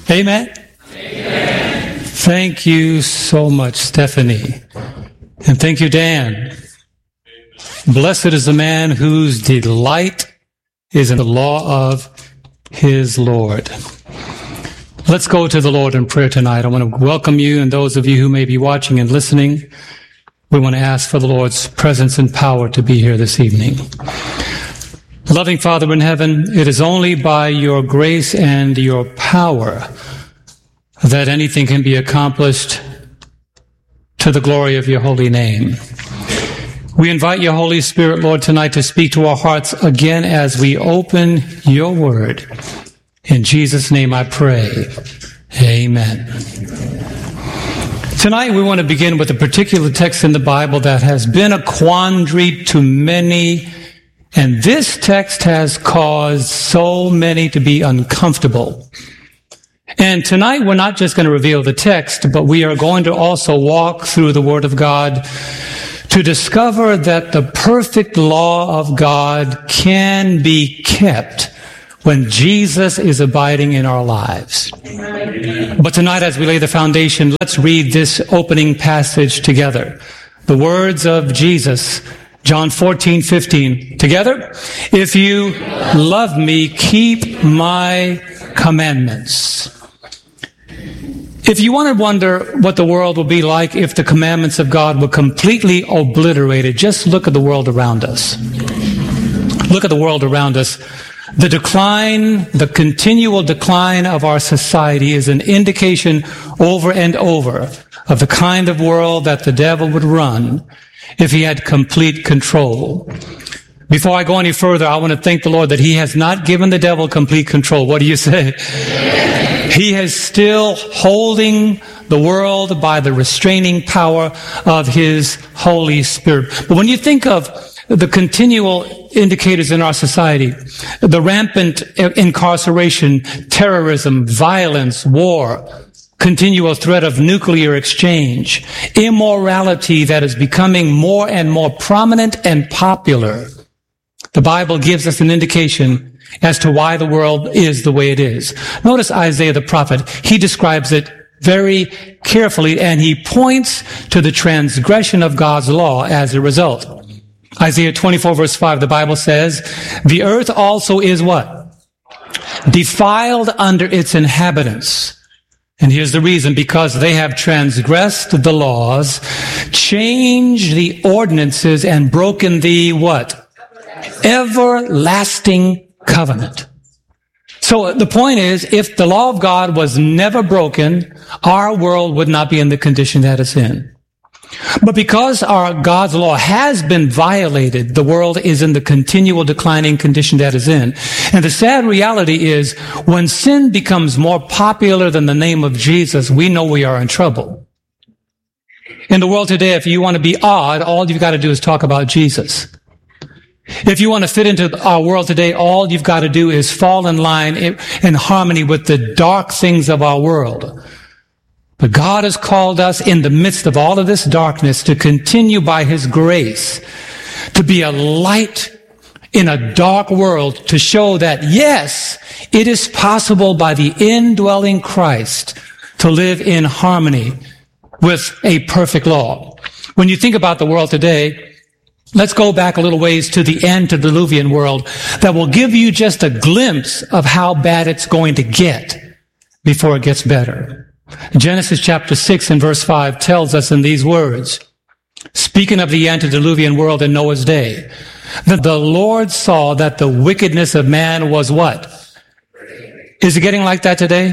Amen? Amen. Thank you so much, Stephanie. And thank you, Dan. Blessed is the man whose delight is in the law of his Lord. Let's go to the Lord in prayer tonight. I want to welcome you and those of you who may be watching and listening. We want to ask for the Lord's presence and power to be here this evening. Loving Father in heaven, it is only by your grace and your power that anything can be accomplished to the glory of your holy name. We invite your Holy Spirit, Lord, tonight to speak to our hearts again as we open your word. In Jesus' name I pray. Amen. Tonight we want to begin with a particular text in the Bible that has been a quandary to many, and this text has caused so many to be uncomfortable. And tonight we're not just going to reveal the text, but we are going to also walk through the Word of God to discover that the perfect law of God can be kept when Jesus is abiding in our lives. But tonight, as we lay the foundation, let's read this opening passage together. The words of Jesus, John 14:15. Together, if you love me, keep my commandments. If you want to wonder what the world will be like if the commandments of God were completely obliterated, just look at the world around us. Look at the world around us. The decline, the continual decline of our society is an indication over and over of the kind of world that the devil would run if he had complete control. Before I go any further, I want to thank the Lord that he has not given the devil complete control. What do you say? He is still holding the world by the restraining power of his Holy Spirit. But when you think of the continual indicators in our society, the rampant incarceration, terrorism, violence, war, continual threat of nuclear exchange, immorality that is becoming more and more prominent and popular, the Bible gives us an indication as to why the world is the way it is. Notice Isaiah the prophet. He describes it very carefully, and he points to the transgression of God's law as a result. Isaiah 24 verse 5, the Bible says, the earth also is what? Defiled under its inhabitants. And here's the reason, because they have transgressed the laws, changed the ordinances, and broken the what? Everlasting covenant. So the point is, if the law of God was never broken, our world would not be in the condition that it's in. But because our God's law has been violated, the world is in the continual declining condition that is in. And the sad reality is, when sin becomes more popular than the name of Jesus, we know we are in trouble. In the world today, if you want to be odd, all you've got to do is talk about Jesus. If you want to fit into our world today, all you've got to do is fall in line in harmony with the dark things of our world. But God has called us in the midst of all of this darkness to continue by his grace to be a light in a dark world, to show that, yes, it is possible by the indwelling Christ to live in harmony with a perfect law. When you think about the world today, let's go back a little ways to the antediluvian world that will give you just a glimpse of how bad it's going to get before it gets better. Genesis chapter 6 and verse 5 tells us in these words, speaking of the antediluvian world in Noah's day, that the Lord saw that the wickedness of man was what? Is it getting like that today?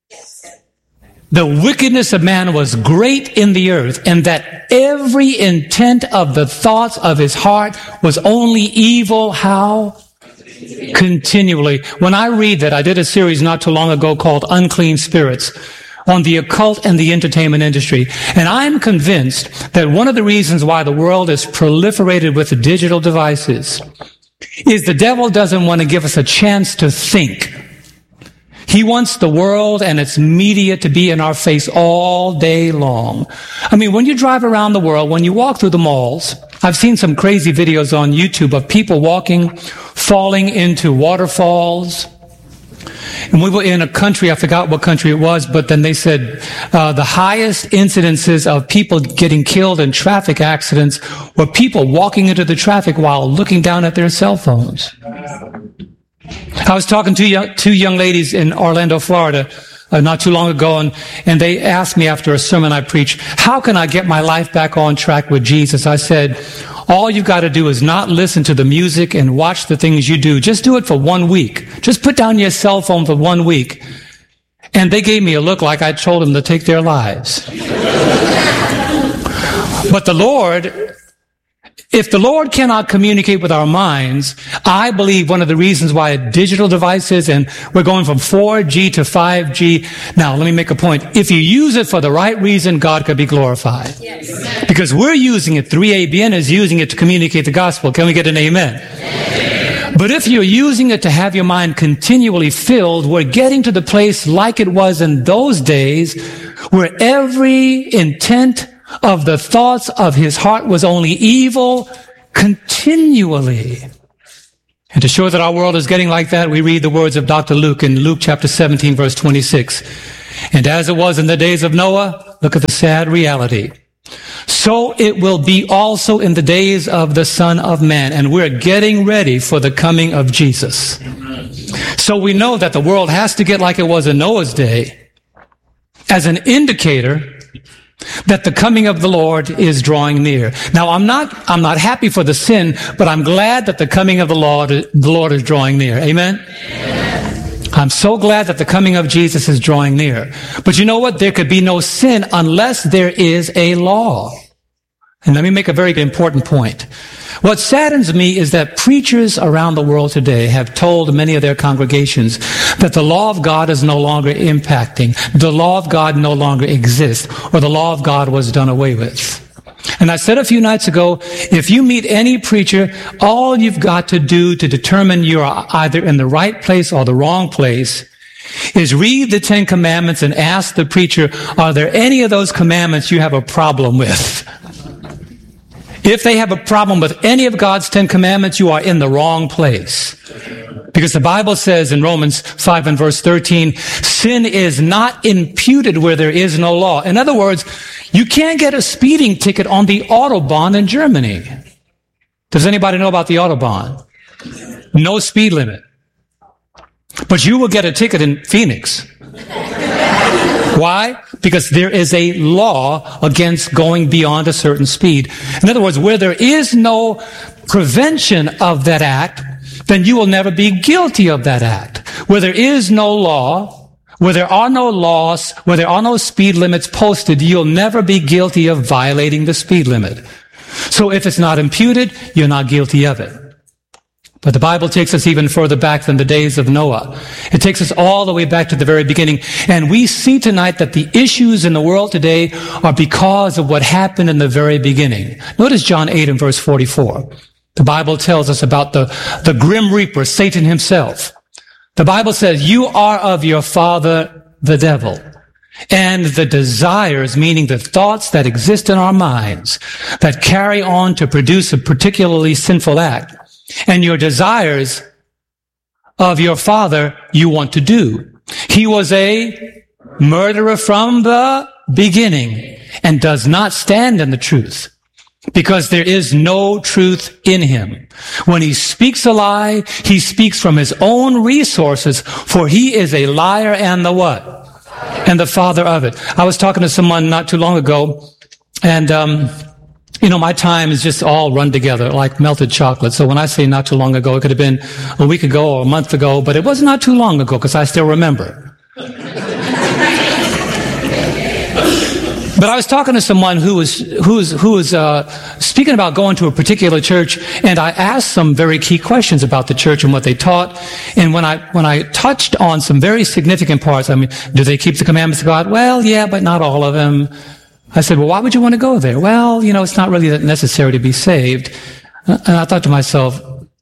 The wickedness of man was great in the earth, and that every intent of the thoughts of his heart was only evil. How? Continually. When I read that, I did a series not too long ago called Unclean Spirits on the occult and the entertainment industry. And I'm convinced that one of the reasons why the world is proliferated with digital devices is the devil doesn't want to give us a chance to think. He wants the world and its media to be in our face all day long. I mean, when you drive around the world, when you walk through the malls, I've seen some crazy videos on YouTube of people walking, falling into waterfalls, And we were in a country, I forgot what country it was, but then they said the highest incidences of people getting killed in traffic accidents were people walking into the traffic while looking down at their cell phones. I was talking to two young ladies in Orlando, Florida, not too long ago, and they asked me after a sermon I preached, how can I get my life back on track with Jesus? I said, all you've got to do is not listen to the music and watch the things you do. Just do it for 1 week. Just put down your cell phone for 1 week. And they gave me a look like I told them to take their lives. But the Lord, if the Lord cannot communicate with our minds, I believe one of the reasons why digital devices, and we're going from 4G to 5G. Now, let me make a point. If you use it for the right reason, God could be glorified. Yes. Because we're using it, 3ABN is using it to communicate the gospel. Can we get an amen? Yes. But if you're using it to have your mind continually filled, we're getting to the place like it was in those days where every intent of the thoughts of his heart was only evil continually. And to show that our world is getting like that, we read the words of Dr. Luke in Luke chapter 17, verse 26. And as it was in the days of Noah, look at the sad reality. So it will be also in the days of the Son of Man. And we're getting ready for the coming of Jesus. So we know that the world has to get like it was in Noah's day as an indicator that the coming of the Lord is drawing near. Now, I'm not happy for the sin, but I'm glad that the coming of the Lord is drawing near. Amen? Amen. I'm so glad that the coming of Jesus is drawing near. But you know what? There could be no sin unless there is a law. And let me make a very important point. What saddens me is that preachers around the world today have told many of their congregations that the law of God is no longer impacting, the law of God no longer exists, or the law of God was done away with. And I said a few nights ago, if you meet any preacher, all you've got to do to determine you're either in the right place or the wrong place is read the 10 Commandments and ask the preacher, are there any of those commandments you have a problem with? If they have a problem with any of God's 10 commandments, you are in the wrong place. Because the Bible says in Romans 5 and verse 13, sin is not imputed where there is no law. In other words, you can't get a speeding ticket on the Autobahn in Germany. Does anybody know about the Autobahn? No speed limit. But you will get a ticket in Phoenix. Why? Because there is a law against going beyond a certain speed. In other words, where there is no prevention of that act, then you will never be guilty of that act. Where there is no law, where there are no laws, where there are no speed limits posted, you'll never be guilty of violating the speed limit. So if it's not imputed, you're not guilty of it. But the Bible takes us even further back than the days of Noah. It takes us all the way back to the very beginning. And we see tonight that the issues in the world today are because of what happened in the very beginning. Notice John 8 and verse 44. The Bible tells us about the grim reaper, Satan himself. The Bible says, you are of your father, the devil. And the desires, meaning the thoughts that exist in our minds, that carry on to produce a particularly sinful act. And your desires of your father you want to do. He was a murderer from the beginning and does not stand in the truth because there is no truth in him. When he speaks a lie, he speaks from his own resources, for he is a liar and the what? And the father of it. I was talking to someone not too long ago, and my time is just all run together like melted chocolate. So when I say not too long ago, it could have been a week ago or a month ago, but it was not too long ago because I still remember. But I was talking to someone who was speaking about going to a particular church, and I asked some very key questions about the church and what they taught. And when I touched on some very significant parts, do they keep the commandments of God? Well, yeah, but not all of them. I said, well, why would you want to go there? Well, it's not really that necessary to be saved. And I thought to myself,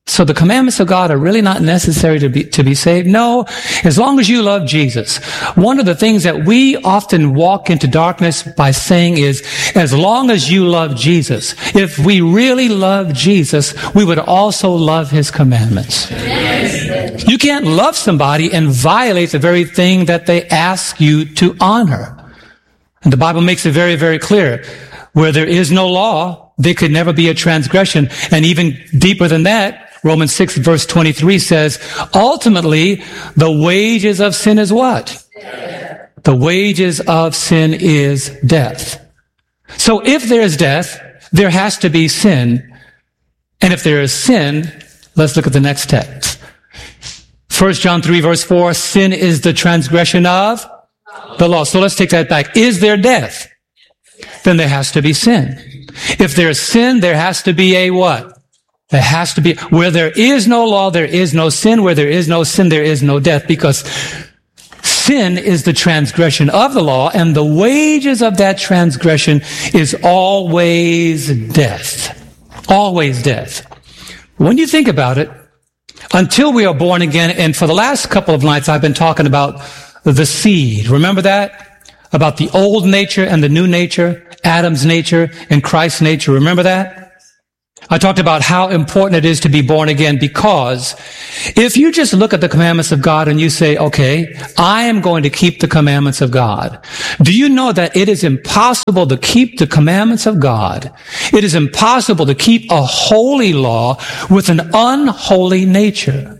So the commandments of God are really not necessary to be saved? No, as long as you love Jesus. One of the things that we often walk into darkness by saying is, as long as you love Jesus, if we really love Jesus, we would also love his commandments. Yes. You can't love somebody and violate the very thing that they ask you to honor. And the Bible makes it very, very clear. Where there is no law, there could never be a transgression. And even deeper than that, Romans 6 verse 23 says, ultimately, the wages of sin is what? Death. The wages of sin is death. So if there is death, there has to be sin. And if there is sin, let's look at the next text. 1 John 3 verse 4, sin is the transgression of the law. So let's take that back. Is there death? Then there has to be sin. If there is sin, there has to be a what? There has to be, where there is no law, there is no sin. Where there is no sin, there is no death, because sin is the transgression of the law, and the wages of that transgression is always death. Always death. When you think about it, until we are born again, and for the last couple of nights I've been talking about the seed. Remember that? About the old nature and the new nature, Adam's nature and Christ's nature. Remember that? I talked about how important it is to be born again, because if you just look at the commandments of God and you say, okay, I am going to keep the commandments of God. Do you know that it is impossible to keep the commandments of God? It is impossible to keep a holy law with an unholy nature.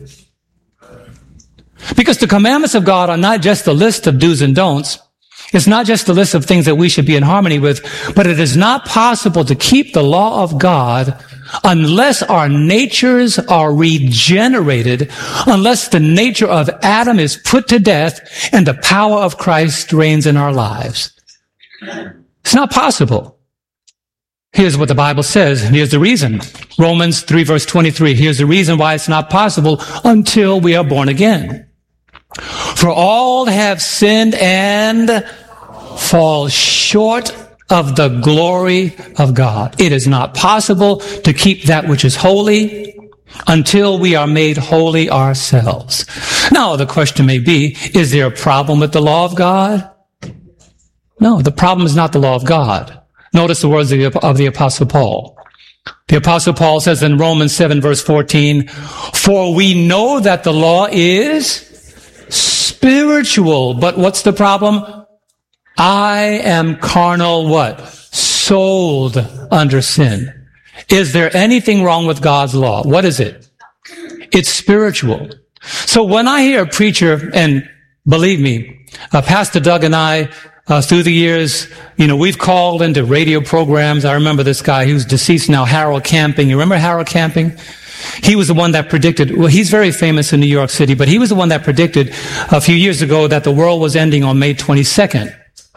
Because the commandments of God are not just a list of do's and don'ts. It's not just a list of things that we should be in harmony with, but it is not possible to keep the law of God unless our natures are regenerated, unless the nature of Adam is put to death and the power of Christ reigns in our lives. It's not possible. Here's what the Bible says. Here's the reason. Romans 3 verse 23. Here's the reason why it's not possible until we are born again. For all have sinned and fall short of the glory of God. It is not possible to keep that which is holy until we are made holy ourselves. Now, the question may be, is there a problem with the law of God? No, the problem is not the law of God. Notice the words of the Apostle Paul. The Apostle Paul says in Romans 7 verse 14, for we know that the law is spiritual, but what's the problem? I am carnal, what? Sold under sin. Is there anything wrong with God's law? What is it? It's spiritual. So when I hear a preacher, and believe me, Pastor Doug and I, through the years, we've called into radio programs. I remember this guy who's deceased now, Harold Camping. You remember Harold Camping? He was the one that predicted, well, he's very famous in New York City, but he was the one that predicted a few years ago that the world was ending on May 22nd.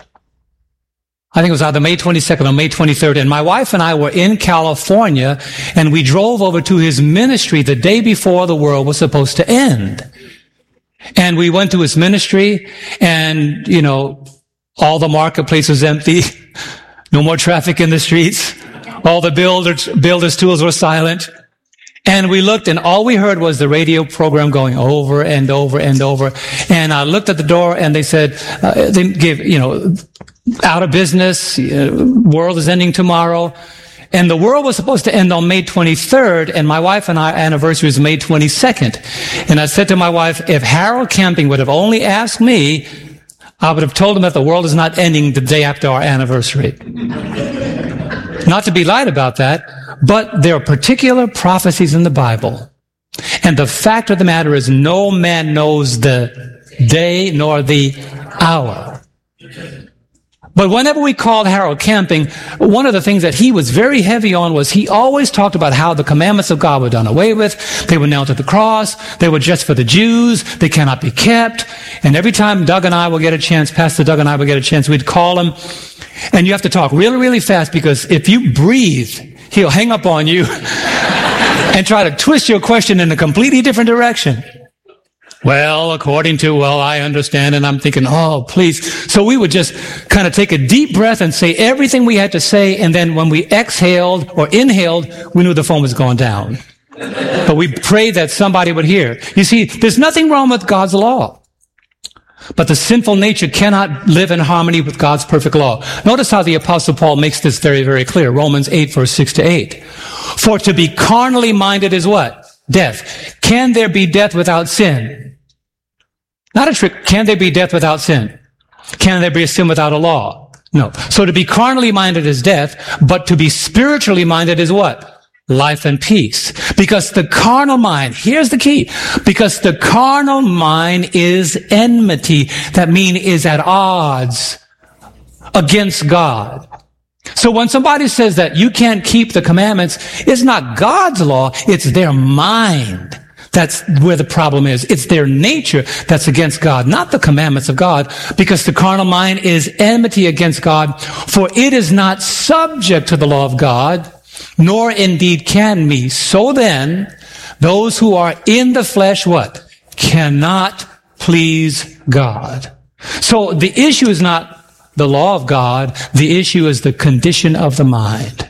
I think it was either May 22nd or May 23rd. And my wife and I were in California, and we drove over to his ministry the day before the world was supposed to end. And we went to his ministry, and, all the marketplace was empty. No more traffic in the streets. All the builders' tools were silent. And we looked, and all we heard was the radio program going over and over and over. And I looked at the door, and they said, they gave, out of business, world is ending tomorrow. And the world was supposed to end on May 23rd, and my wife and our anniversary is May 22nd. And I said to my wife, if Harold Camping would have only asked me, I would have told him that the world is not ending the day after our anniversary. Not to be light about that, but there are particular prophecies in the Bible. And the fact of the matter is, no man knows the day nor the hour. But whenever we called Harold Camping, one of the things that he was very heavy on was he always talked about how the commandments of God were done away with. They were nailed to the cross. They were just for the Jews. They cannot be kept. And every time Doug and I will get a chance, Pastor Doug and I will get a chance, we'd call him. And you have to talk really, really fast, because if you breathe, he'll hang up on you and try to twist your question in a completely different direction. Well, I understand. And I'm thinking, oh, please. So we would just kind of take a deep breath and say everything we had to say. And then when we exhaled or inhaled, we knew the phone was going down. But we pray that somebody would hear. You see, there's nothing wrong with God's law. But the sinful nature cannot live in harmony with God's perfect law. Notice how the Apostle Paul makes this very, very clear. Romans 8, verse 6 to 8. For to be carnally minded is what? Death. Can there be death without sin? Not a trick. Can there be death without sin? Can there be a sin without a law? No. So to be carnally minded is death, but to be spiritually minded is what? Life and peace. Because the carnal mind, here's the key, because the carnal mind is enmity. That means is at odds against God. So when somebody says that you can't keep the commandments, it's not God's law, it's their mind. That's where the problem is. It's their nature that's against God, not the commandments of God, because the carnal mind is enmity against God, for it is not subject to the law of God, nor indeed can be. So then, those who are in the flesh, what? Cannot please God. So the issue is not the law of God. The issue is the condition of the mind.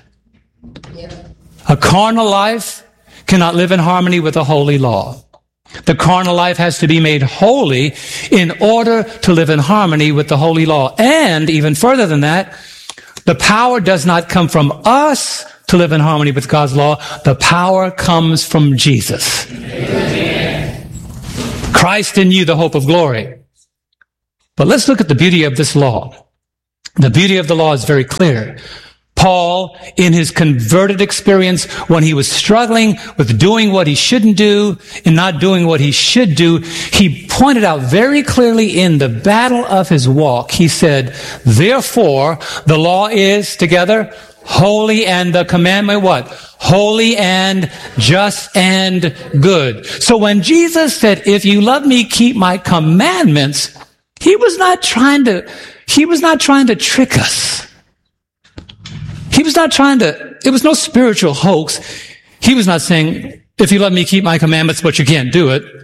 A carnal life cannot live in harmony with a holy law. The carnal life has to be made holy in order to live in harmony with the holy law. And even further than that, the power does not come from us to live in harmony with God's law. The power comes from Jesus. Amen. Christ in you, the hope of glory. But let's look at the beauty of this law. The beauty of the law is very clear. Paul, in his converted experience, when he was struggling with doing what he shouldn't do and not doing what he should do, he pointed out very clearly in the battle of his walk, he said, therefore, the law is, together, holy, and the commandment what? Holy and just and good. So when Jesus said, if you love me, keep my commandments, he was not trying to trick us. He was not trying to, it was no spiritual hoax. He was not saying, if you love me, keep my commandments, but you can't do it.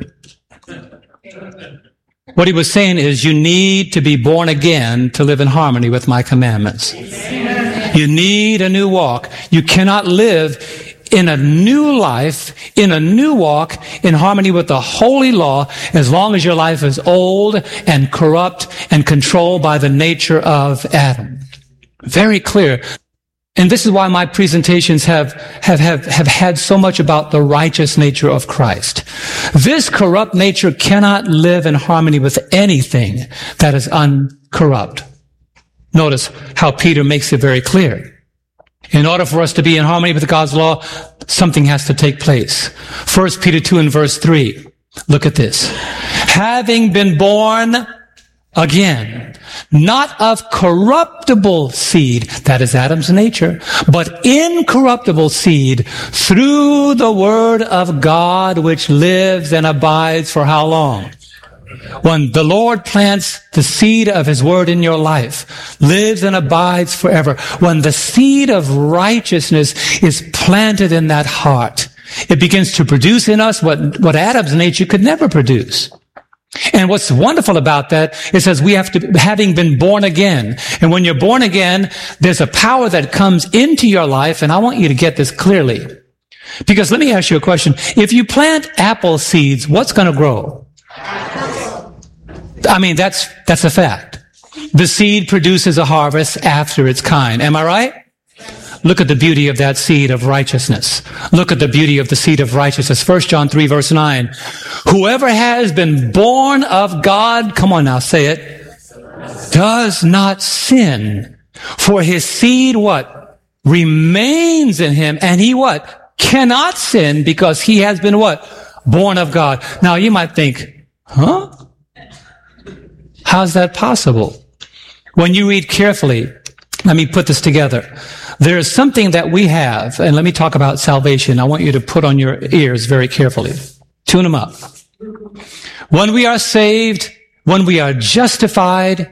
What he was saying is, you need to be born again to live in harmony with my commandments. You need a new walk. You cannot live in a new life, in a new walk, in harmony with the holy law, as long as your life is old and corrupt and controlled by the nature of Adam. Very clear. And this is why my presentations have had so much about the righteous nature of Christ. This corrupt nature cannot live in harmony with anything that is uncorrupt. Notice how Peter makes it very clear. In order for us to be in harmony with God's law, something has to take place. 1 Peter 2 and verse 3. Look at this. Having been born again, not of corruptible seed, that is Adam's nature, but incorruptible seed, through the word of God, which lives and abides for how long? When the Lord plants the seed of His word in your life, lives and abides forever. When the seed of righteousness is planted in that heart, it begins to produce in us what Adam's nature could never produce. And what's wonderful about that, it says we have to, having been born again. And when you're born again, there's a power that comes into your life, and I want you to get this clearly. Because let me ask you a question. If you plant apple seeds, what's going to grow? I mean, that's a fact. The seed produces a harvest after its kind. Am I right? Look at the beauty of that seed of righteousness. Look at the beauty of the seed of righteousness. 1 John 3 verse 9. Whoever has been born of God, come on now, say it, does not sin. For his seed, what? Remains in him. And he what? Cannot sin because he has been what? Born of God. Now you might think, huh? How's that possible? When you read carefully, let me put this together. There is something that we have, and let me talk about salvation. I want you to put on your ears very carefully. Tune them up. When we are saved, when we are justified,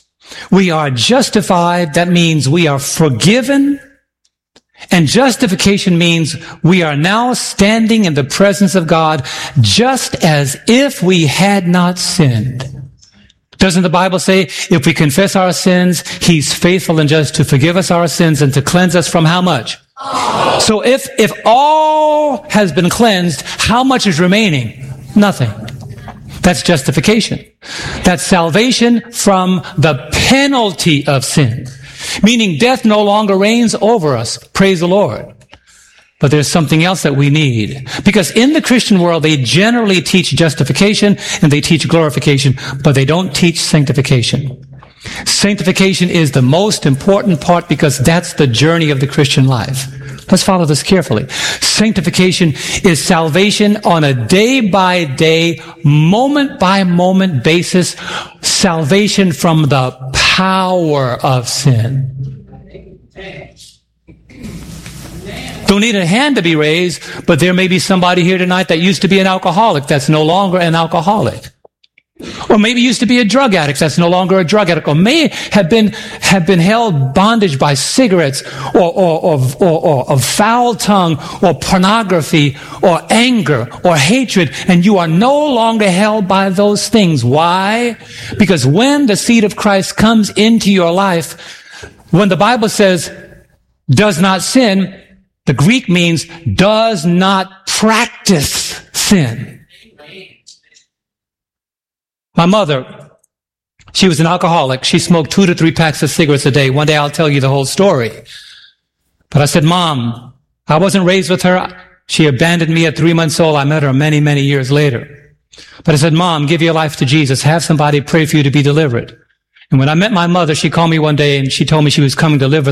that means we are forgiven. And justification means we are now standing in the presence of God just as if we had not sinned. Doesn't the Bible say, if we confess our sins, He's faithful and just to forgive us our sins and to cleanse us from how much? So if all has been cleansed, how much is remaining? Nothing. That's justification. That's salvation from the penalty of sin. Meaning death no longer reigns over us. Praise the Lord. But there's something else that we need. Because in the Christian world, they generally teach justification and they teach glorification, but they don't teach sanctification. Sanctification is the most important part because that's the journey of the Christian life. Let's follow this carefully. Sanctification is salvation on a day-by-day, moment-by-moment basis. Salvation from the power of sin. Don't need a hand to be raised, but there may be somebody here tonight that used to be an alcoholic that's no longer an alcoholic. Or maybe used to be a drug addict that's no longer a drug addict. Or may have been held bondage by cigarettes or foul tongue or pornography or anger or hatred, and you are no longer held by those things. Why? Because when the seed of Christ comes into your life, when the Bible says does not sin, the Greek means does not practice sin. My mother, she was an alcoholic. She smoked 2 to 3 packs of cigarettes a day. One day I'll tell you the whole story. But I said, Mom, I wasn't raised with her. She abandoned me at 3 months old. I met her many, many years later. But I said, Mom, give your life to Jesus. Have somebody pray for you to be delivered. And when I met my mother, she called me one day and she told me she was coming to live with